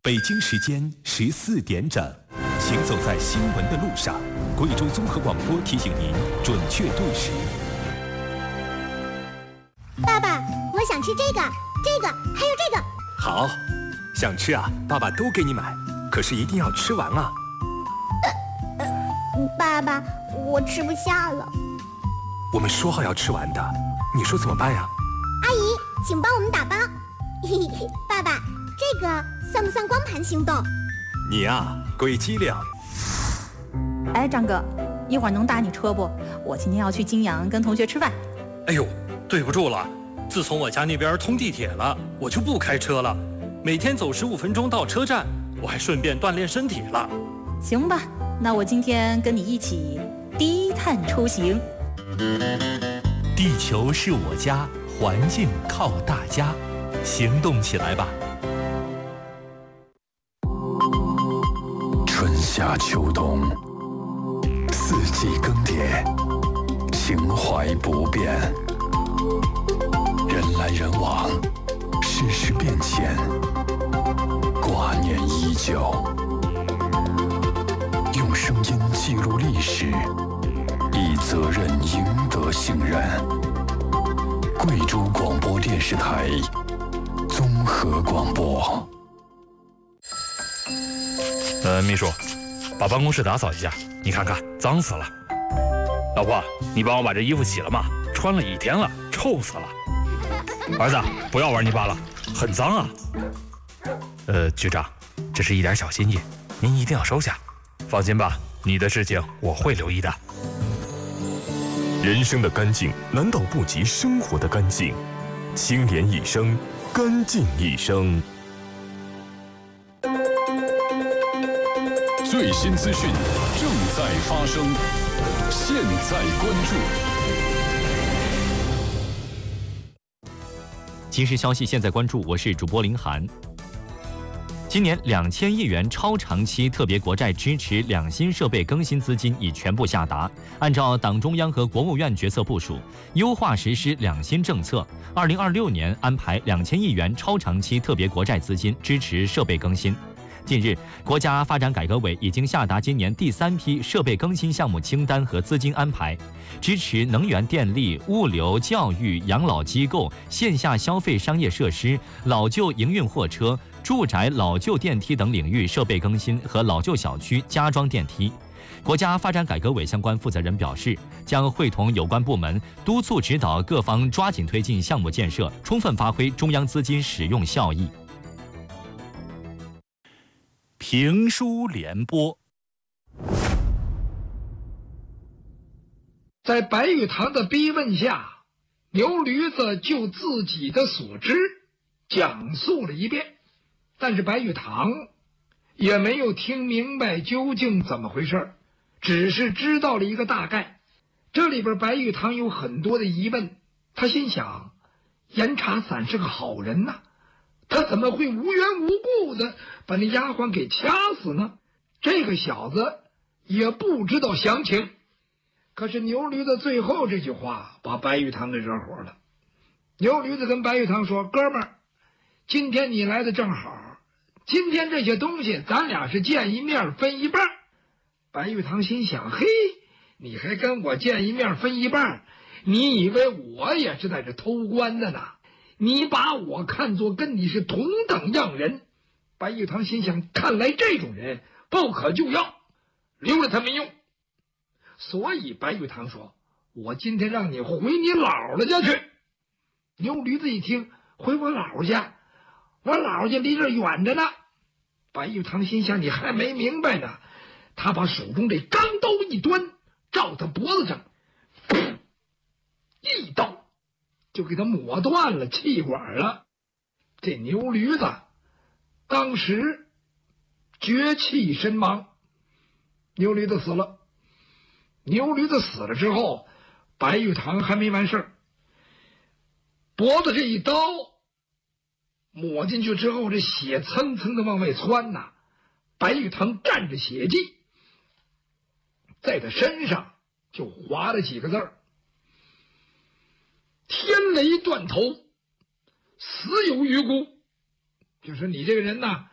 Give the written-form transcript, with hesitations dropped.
北京时间14点整，行走在新闻的路上。贵州综合广播提醒您准确对时。 爸爸，我想吃这个，还有这个。 好，想吃啊，爸爸都给你买，可是一定要吃完啊。 爸爸，我吃不下了。 我们说好要吃完的，你说怎么办呀？ 阿姨，请帮我们打包。爸爸，这个算不算光盘行动？ 你呀，鬼机灵。 哎，张哥，一会儿能打你车不？我今天要去金阳跟同学吃饭。 哎呦，对不住了，自从我家那边通地铁了，我就不开车了，每天走15分钟到车站，我还顺便锻炼身体了。 行吧，那我今天跟你一起低碳出行。 地球是我家，环境靠大家，行动起来吧！ 春夏秋冬，四季更迭，情怀不变，人来人往，世事变迁，挂念依旧。用声音记录历史，以责任赢得信任。贵州广播电视台综合广播。 秘书，把办公室打扫一下，你看看脏死了。老婆，你帮我把这衣服洗了吗？穿了1天了，臭死了。儿子，不要玩泥巴了，很脏啊。局长，这是一点小心意，您一定要收下。放心吧，你的事情我会留意的。 人生的干净难道不及生活的干净？清廉一生，干净一生。 最新资讯正在发生，现在关注。 即时消息，现在关注，我是主播林涵。今年2000亿元超长期特别国债支持两新设备更新资金已全部下达。按照党中央和国务院决策部署，优化实施两新政策，2026年安排2000亿元超长期特别国债资金支持设备更新。近日，国家发展改革委已经下达今年第3批设备更新项目清单和资金安排，支持能源电力、物流、教育、养老机构、线下消费商业设施、老旧营运货车、住宅老旧电梯等领域设备更新和老旧小区加装电梯。国家发展改革委相关负责人表示，将会同有关部门督促指导各方抓紧推进项目建设，充分发挥中央资金使用效益。 评书联播。 在白玉堂的逼问下，牛驴子就自己的所知讲述了一遍，但是白玉堂也没有听明白究竟怎么回事，只是知道了一个大概。这里边白玉堂有很多的疑问，他心想，严查伞是个好人呐，他怎么会无缘无故的把那丫鬟给掐死呢？这个小子也不知道详情。可是牛驴子最后这句话把白玉堂给惹火了。牛驴子跟白玉堂说，哥们儿，今天你来的正好，今天这些东西咱俩是见一面分一半。白玉堂心想，嘿，你还跟我见一面分一半，你以为我也是在这偷官的呢？你把我看作跟你是同等样人。白玉堂心想，看来这种人不可救药，留着他没用。所以白玉堂说，我今天让你回你姥姥家去。牛驴子一听，回我姥姥家，我姥姥家离这远着呢。白玉堂心想，你还没明白呢。他把手中这钢刀一端，照他脖子上一刀就给他抹断了气管了。这牛驴子当时绝气身亡，牛驴子死了。牛驴子死了之后，白玉堂还没完事儿，脖子这一刀抹进去之后，这血蹭蹭的往外窜呐。白玉堂蘸着血迹，在他身上就划了几个字儿：天雷断头，死有余辜。就是你这个人呐，